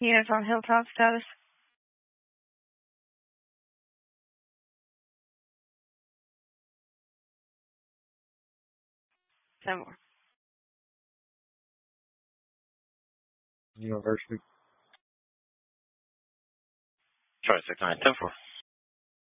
Units on Hilltop status. Ten more. University. Charlie 69, 10-4.